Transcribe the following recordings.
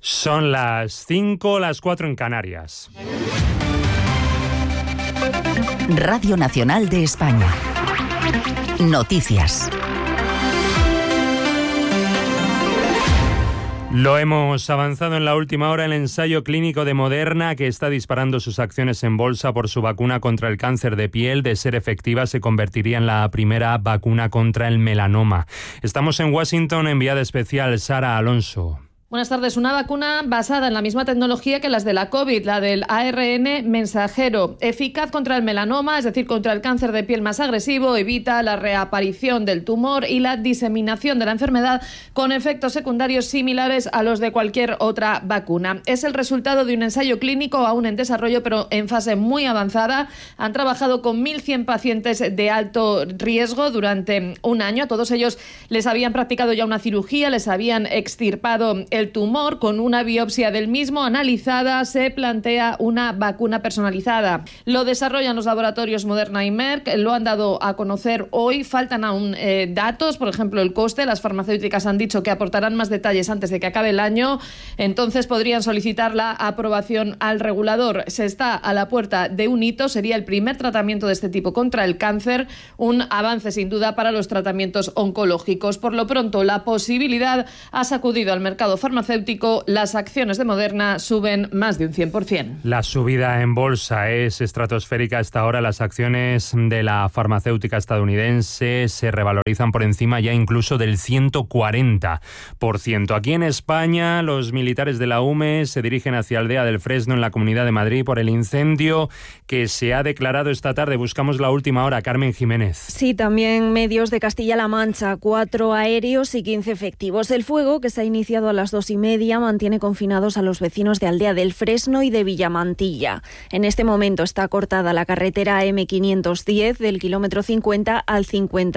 Son las 5, las 4 en Canarias. Radio Nacional de España. Noticias. Lo hemos avanzado en la última hora. El ensayo clínico de Moderna, que está disparando sus acciones en bolsa por su vacuna contra el cáncer de piel, de ser efectiva, se convertiría en la primera vacuna contra el melanoma. Estamos en Washington, enviada especial Sara Alonso. Buenas tardes. Una vacuna basada en la misma tecnología que las de la COVID, la del ARN mensajero, eficaz contra el melanoma, es decir, contra el cáncer de piel más agresivo, evita la reaparición del tumor y la diseminación de la enfermedad con efectos secundarios similares a los de cualquier otra vacuna. Es el resultado de un ensayo clínico aún en desarrollo, pero en fase muy avanzada. Han trabajado con 1.100 pacientes de alto riesgo durante un año. A todos ellos les habían practicado ya una cirugía, les habían extirpado el tumor. Con una biopsia del mismo analizada se plantea una vacuna personalizada. Lo desarrollan los laboratorios Moderna y Merck, lo han dado a conocer hoy. Faltan aún datos, por ejemplo el coste. Las farmacéuticas han dicho que aportarán más detalles antes de que acabe el año, entonces podrían solicitar la aprobación al regulador. Se está a la puerta de un hito, sería el primer tratamiento de este tipo contra el cáncer, un avance sin duda para los tratamientos oncológicos. Por lo pronto, la posibilidad ha sacudido al mercado farmacéutico. Las acciones de Moderna suben más de un 100%. La subida en bolsa es estratosférica hasta ahora. Las acciones de la farmacéutica estadounidense se revalorizan por encima ya incluso del 140%. Aquí en España, los militares de la UME se dirigen hacia Aldea del Fresno, en la Comunidad de Madrid, por el incendio que se ha declarado esta tarde. Buscamos la última hora. Carmen Jiménez. Sí, también medios de Castilla-La Mancha, 4 aéreos y 15 efectivos. El fuego, que se ha iniciado a las 2:30, mantiene confinados a los vecinos de Aldea del Fresno y de Villamantilla. En este momento está cortada la carretera M510 del kilómetro 50 al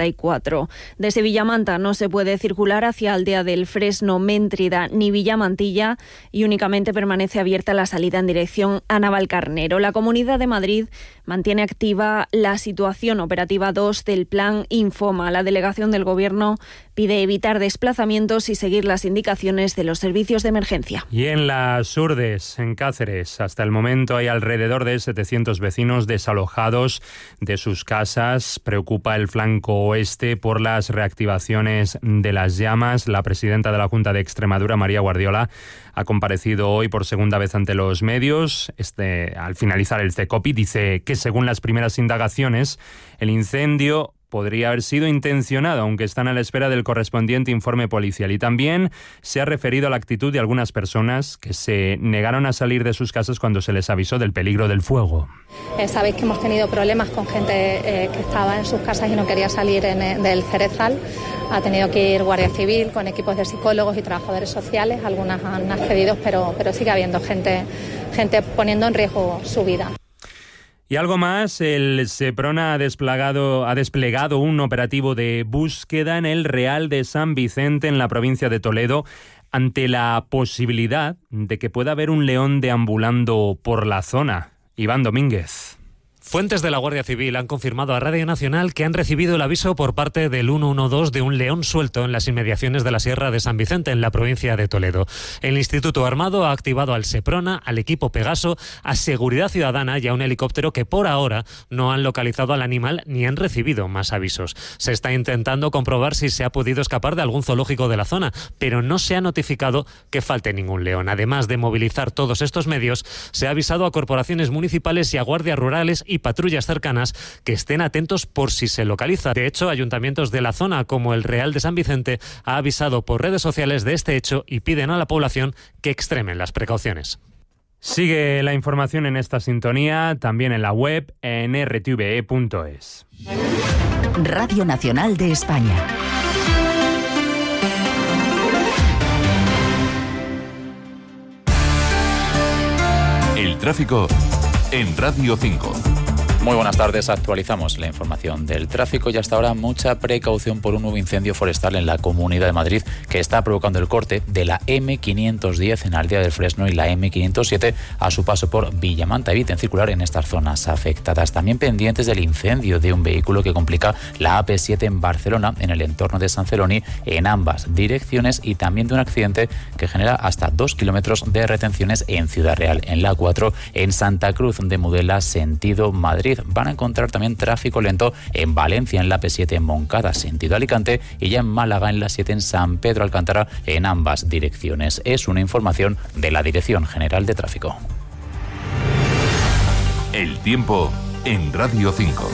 54. Desde Villamanta no se puede circular hacia Aldea del Fresno, Méntrida ni Villamantilla y únicamente permanece abierta la salida en dirección a Navalcarnero. La Comunidad de Madrid mantiene activa la situación operativa 2 del Plan Infoma. La delegación del Gobierno pide evitar desplazamientos y seguir las indicaciones de los servicios de emergencia. Y en las Urdes, en Cáceres, hasta el momento hay alrededor de 700 vecinos desalojados de sus casas. Preocupa el flanco oeste por las reactivaciones de las llamas. La presidenta de la Junta de Extremadura, María Guardiola, ha comparecido hoy por segunda vez ante los medios. Al finalizar el CECOPI, dice que según las primeras indagaciones, el incendio podría haber sido intencionado, aunque están a la espera del correspondiente informe policial. Y también se ha referido a la actitud de algunas personas que se negaron a salir de sus casas cuando se les avisó del peligro del fuego. Sabéis que hemos tenido problemas con gente que estaba en sus casas y no quería salir del Cerezal. Ha tenido que ir Guardia Civil con equipos de psicólogos y trabajadores sociales. Algunas han accedido, pero sigue habiendo gente poniendo en riesgo su vida. Y algo más, el Seprona ha desplegado un operativo de búsqueda en el Real de San Vicente, en la provincia de Toledo, ante la posibilidad de que pueda haber un león deambulando por la zona. Iván Domínguez. Fuentes de la Guardia Civil han confirmado a Radio Nacional que han recibido el aviso por parte del 112 de un león suelto en las inmediaciones de la Sierra de San Vicente, en la provincia de Toledo. El Instituto Armado ha activado al Seprona, al equipo Pegaso, a Seguridad Ciudadana y a un helicóptero que por ahora no han localizado al animal ni han recibido más avisos. Se está intentando comprobar si se ha podido escapar de algún zoológico de la zona, pero no se ha notificado que falte ningún león. Además de movilizar todos estos medios, se ha avisado a corporaciones municipales y a guardias rurales y patrullas cercanas que estén atentos por si se localiza. De hecho, ayuntamientos de la zona como el Real de San Vicente ha avisado por redes sociales de este hecho y piden a la población que extremen las precauciones. Sigue la información en esta sintonía, también en la web en rtve.es. Radio Nacional de España. El tráfico en Radio 5. Muy buenas tardes, actualizamos la información del tráfico y hasta ahora mucha precaución por un nuevo incendio forestal en la Comunidad de Madrid que está provocando el corte de la M510 en Aldea del Fresno y la M507 a su paso por Villamanta. Eviten circular en estas zonas afectadas. También pendientes del incendio de un vehículo que complica la AP7 en Barcelona, en el entorno de San Celoni, en ambas direcciones, y también de un accidente que genera hasta 2 kilómetros de retenciones en Ciudad Real, en la A4, en Santa Cruz de Mudela, sentido Madrid. Van a encontrar también tráfico lento en Valencia, en la AP7 en Moncada, sentido Alicante, y ya en Málaga, en la 7 en San Pedro Alcántara, en ambas direcciones. Es una información de la Dirección General de Tráfico. El tiempo en Radio 5.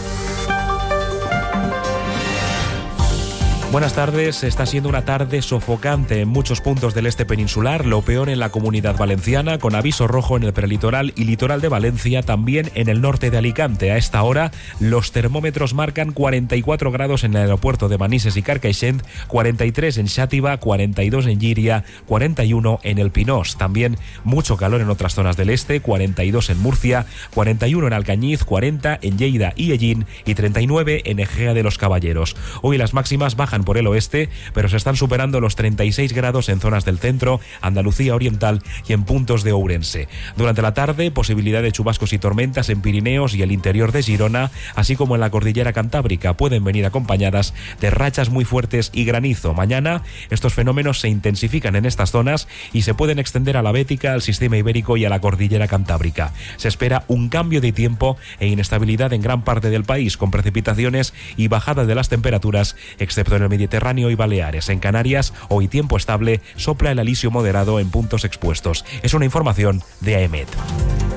Buenas tardes. Está siendo una tarde sofocante en muchos puntos del este peninsular, lo peor en la Comunidad Valenciana, con aviso rojo en el prelitoral y litoral de Valencia, también en el norte de Alicante. A esta hora los termómetros marcan 44 grados en el aeropuerto de Manises y Carcaixent, 43 en Xàtiva, 42 en Llíria, 41 en el Pinós. También mucho calor en otras zonas del este, 42 en Murcia, 41 en Alcañiz, 40 en Lleida y Ellín y 39 en Egea de los Caballeros. Hoy las máximas bajan por el oeste, pero se están superando los 36 grados en zonas del centro, Andalucía Oriental y en puntos de Ourense. Durante la tarde, posibilidad de chubascos y tormentas en Pirineos y el interior de Girona, así como en la cordillera Cantábrica. Pueden venir acompañadas de rachas muy fuertes y granizo. Mañana estos fenómenos se intensifican en estas zonas y se pueden extender a la Bética, al sistema ibérico y a la cordillera Cantábrica. Se espera un cambio de tiempo e inestabilidad en gran parte del país, con precipitaciones y bajada de las temperaturas, excepto en el Mediterráneo y Baleares. En Canarias, hoy tiempo estable, sopla el alisio moderado en puntos expuestos. Es una información de AEMET.